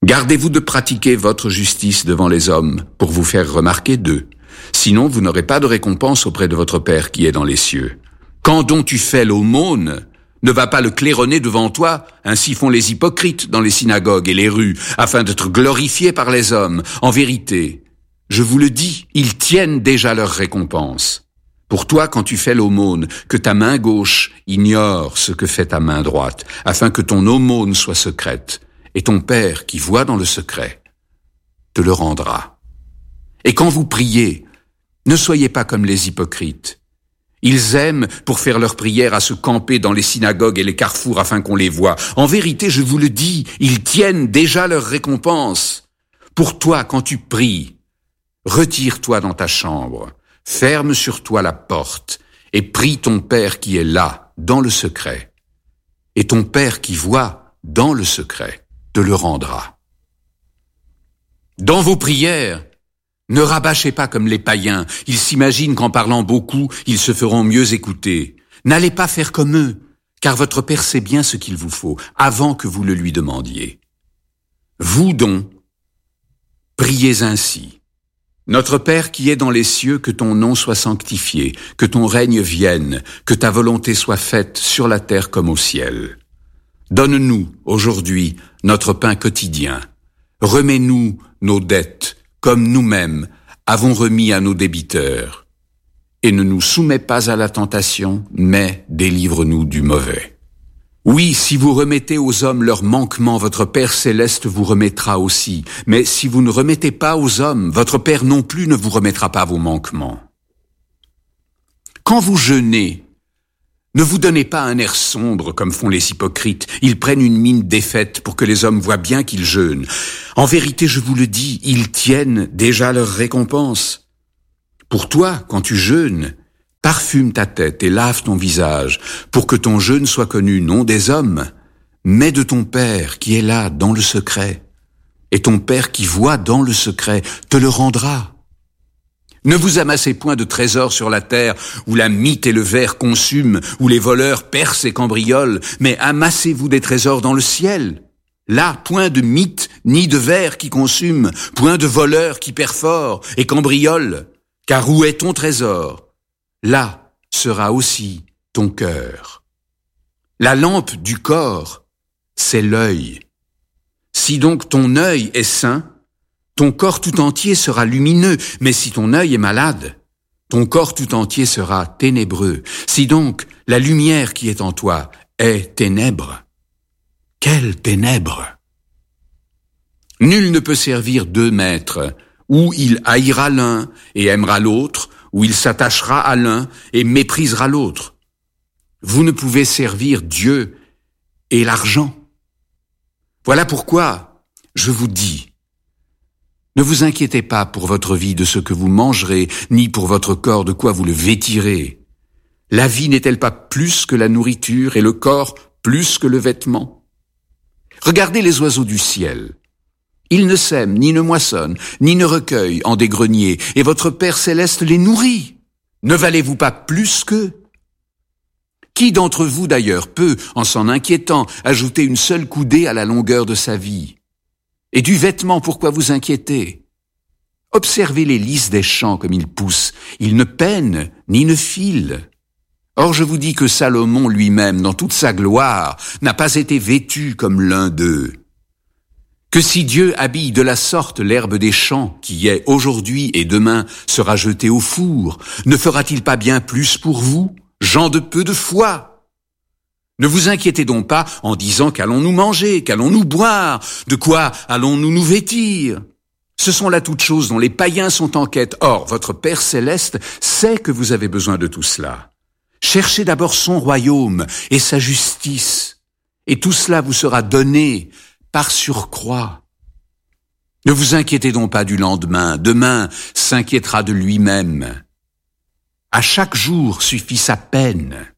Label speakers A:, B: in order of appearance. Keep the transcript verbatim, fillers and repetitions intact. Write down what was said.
A: Gardez-vous de pratiquer votre justice devant les hommes pour vous faire remarquer d'eux. Sinon, vous n'aurez pas de récompense auprès de votre Père qui est dans les cieux. Quand donc tu fais l'aumône, ne va pas le claironner devant toi, ainsi font les hypocrites dans les synagogues et les rues, afin d'être glorifiés par les hommes. En vérité, je vous le dis, ils tiennent déjà leur récompense. Pour toi, quand tu fais l'aumône, que ta main gauche ignore ce que fait ta main droite, afin que ton aumône soit secrète, et ton Père qui voit dans le secret te le rendra. Et quand vous priez, ne soyez pas comme les hypocrites. Ils aiment, pour faire leur prière, à se camper dans les synagogues et les carrefours afin qu'on les voie. En vérité, je vous le dis, ils tiennent déjà leur récompense. Pour toi, quand tu pries, retire-toi dans ta chambre, ferme sur toi la porte et prie ton Père qui est là, dans le secret. Et ton Père qui voit dans le secret te le rendra. Dans vos prières, ne rabâchez pas comme les païens. Ils s'imaginent qu'en parlant beaucoup, ils se feront mieux écouter. N'allez pas faire comme eux, car votre Père sait bien ce qu'il vous faut, avant que vous le lui demandiez. Vous donc, priez ainsi. Notre Père qui est dans les cieux, que ton nom soit sanctifié, que ton règne vienne, que ta volonté soit faite sur la terre comme au ciel. Donne-nous, aujourd'hui, notre pain quotidien. Remets-nous nos dettes, comme nous-mêmes avons remis à nos débiteurs. Et ne nous soumets pas à la tentation, mais délivre-nous du mauvais. Oui, si vous remettez aux hommes leurs manquements, votre Père céleste vous remettra aussi. Mais si vous ne remettez pas aux hommes, votre Père non plus ne vous remettra pas vos manquements. Quand vous jeûnez, ne vous donnez pas un air sombre comme font les hypocrites. Ils prennent une mine défaite pour que les hommes voient bien qu'ils jeûnent. En vérité, je vous le dis, ils tiennent déjà leur récompense. Pour toi, quand tu jeûnes, parfume ta tête et lave ton visage pour que ton jeûne soit connu non des hommes, mais de ton Père qui est là dans le secret. Et ton Père qui voit dans le secret te le rendra. Ne vous amassez point de trésors sur la terre, où la mite et le ver consument, où les voleurs percent et cambriolent, mais amassez-vous des trésors dans le ciel. Là, point de mite ni de ver qui consument, point de voleurs qui perforent et cambriolent. Car où est ton trésor? Là sera aussi ton cœur. La lampe du corps, c'est l'œil. Si donc ton œil est sain, ton corps tout entier sera lumineux, mais si ton œil est malade, ton corps tout entier sera ténébreux. Si donc la lumière qui est en toi est ténèbre, quelle ténèbre! Nul ne peut servir deux maîtres, ou il haïra l'un et aimera l'autre, ou il s'attachera à l'un et méprisera l'autre. Vous ne pouvez servir Dieu et l'argent. Voilà pourquoi je vous dis, ne vous inquiétez pas pour votre vie de ce que vous mangerez, ni pour votre corps de quoi vous le vêtirez. La vie n'est-elle pas plus que la nourriture et le corps plus que le vêtement? Regardez les oiseaux du ciel. Ils ne sèment, ni ne moissonnent, ni ne recueillent en des greniers, et votre Père céleste les nourrit. Ne valez-vous pas plus qu'eux? Qui d'entre vous d'ailleurs peut, en s'en inquiétant, ajouter une seule coudée à la longueur de sa vie? Et du vêtement, pourquoi vous inquiétez? Observez les lys des champs comme ils poussent. Ils ne peinent ni ne filent. Or je vous dis que Salomon lui-même, dans toute sa gloire, n'a pas été vêtu comme l'un d'eux. Que si Dieu habille de la sorte l'herbe des champs, qui est aujourd'hui et demain sera jetée au four, ne fera-t-il pas bien plus pour vous, gens de peu de foi? Ne vous inquiétez donc pas en disant qu'allons-nous manger, qu'allons-nous boire, de quoi allons-nous nous vêtir? Ce sont là toutes choses dont les païens sont en quête. Or, votre Père céleste sait que vous avez besoin de tout cela. Cherchez d'abord son royaume et sa justice, et tout cela vous sera donné par surcroît. Ne vous inquiétez donc pas du lendemain, demain s'inquiétera de lui-même. À chaque jour suffit sa peine.